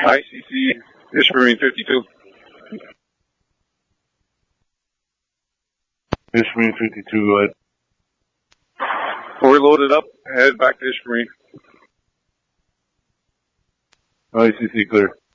ICC, Ish Marine 52. Ish Marine 52, go ahead. We're loaded up, head back to Ish Marine. ICC clear.